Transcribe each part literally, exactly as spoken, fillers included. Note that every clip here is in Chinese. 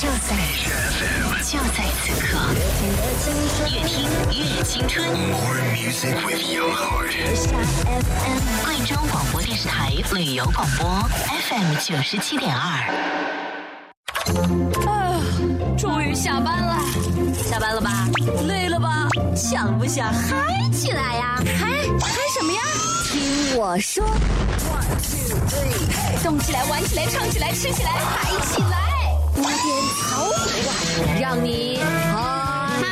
就在就在此刻，越听越青春。 More music with young heart. 贵州广播电视台旅游广播 F M 九十七点二。 啊，终于下班了，下班了吧？累了吧？想不想嗨起来呀？嗨嗨什么呀？听我说，动起来，玩起来，唱起来，吃起来，嗨起来！五点超晚，让你嗨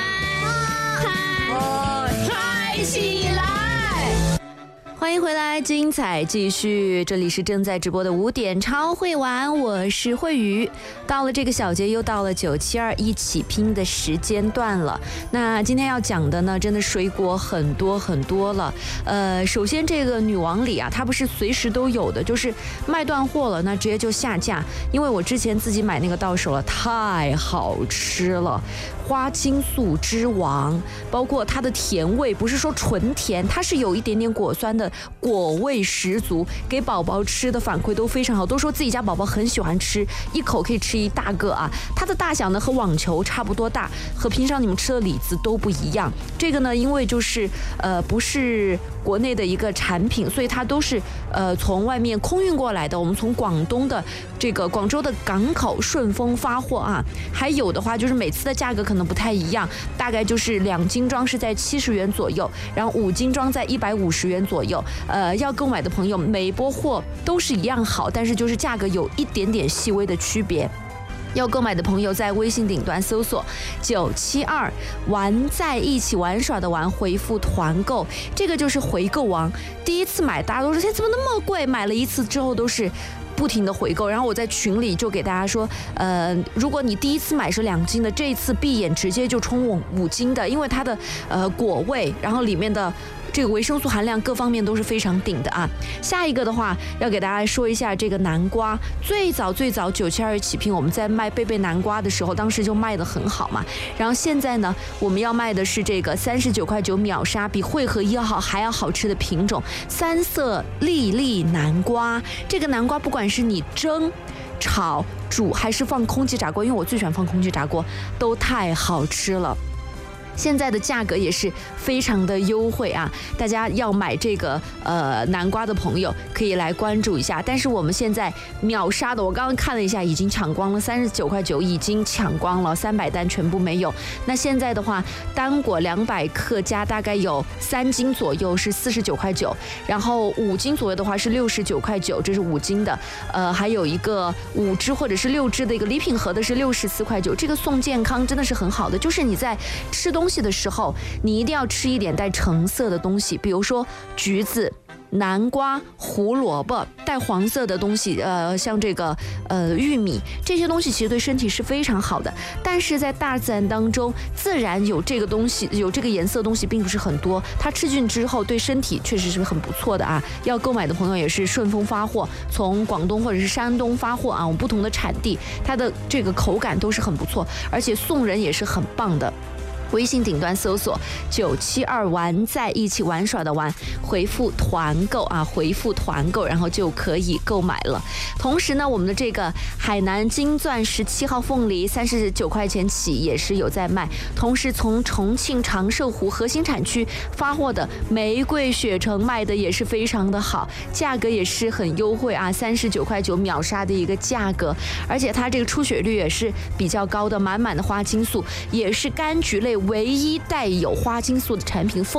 嗨嗨起来！欢迎回来，精彩继续。这里是正在直播的五点超会玩，我是慧宇。到了这个小节，又到了九七二一起拼的时间段了。那今天要讲的呢，真的水果很多很多了。呃，首先这个女王梨啊，它不是随时都有的，就是卖断货了，那直接就下架。因为我之前自己买那个到手了，太好吃了。花青素之王，包括它的甜味，不是说纯甜，它是有一点点果酸的，果味十足，给宝宝吃的反馈都非常好，都说自己家宝宝很喜欢吃，一口可以吃一大个啊。它的大小呢和网球差不多大，和平常你们吃的李子都不一样。这个呢，因为就是呃不是国内的一个产品，所以它都是呃从外面空运过来的。我们从广东的这个广州的港口顺丰发货啊，还有的话就是每次的价格可能不太一样，大概就是两斤装是在七十元左右，然后五斤装在一百五十元左右。呃，要购买的朋友，每一波货都是一样好，但是就是价格有一点点细微的区别。要购买的朋友在微信顶端搜索九七二玩在一起玩耍的玩，回复团购，这个就是回购王。第一次买大家都说哎怎么那么贵，买了一次之后都是不停的回购，然后我在群里就给大家说，呃，如果你第一次买是两斤的，这一次闭眼直接就冲五五斤的，因为它的呃果味，然后里面的这个维生素含量各方面都是非常顶的啊。下一个的话，要给大家说一下这个南瓜，最早最早九七二起拼，我们在卖贝贝南瓜的时候，当时就卖得很好嘛。然后现在呢，我们要卖的是这个三十九块九秒杀，比汇合一号还要好吃的品种，三色粒粒南瓜。这个南瓜不管是你蒸、炒、煮还是放空气炸锅，因为我最喜欢放空气炸锅，都太好吃了。现在的价格也是非常的优惠啊！大家要买这个呃南瓜的朋友可以来关注一下。但是我们现在秒杀的，我刚刚看了一下，已经抢光了，三十九块九已经抢光了，三百单全部没有。那现在的话，单果两百克加大概有三斤左右是四十九块九，然后五斤左右的话是六十九块九，这是五斤的。呃，还有一个五支或者是六支的一个礼品盒的是六十四块九。这个送健康真的是很好的，就是你在吃东西。东西的时候，你一定要吃一点带橙色的东西，比如说橘子、南瓜、胡萝卜，带黄色的东西，呃，像这个呃玉米，这些东西其实对身体是非常好的。但是在大自然当中，自然有这个东西，有这个颜色的东西并不是很多，它吃进之后对身体确实是很不错的啊。要购买的朋友也是顺丰发货，从广东或者是山东发货啊，我们不同的产地，它的这个口感都是很不错，而且送人也是很棒的。微信顶端搜索九七二玩在一起玩耍的玩，回复团购啊，回复团购，然后就可以购买了。同时呢，我们的这个海南金钻十七号凤梨三十九块钱起也是有在卖。同时从重庆长寿湖核心产区发货的玫瑰雪橙卖的也是非常的好，价格也是很优惠啊，三十九块九秒杀的一个价格，而且它这个出血率也是比较高的，满满的花青素，也是柑橘类唯一带有花青素的产品。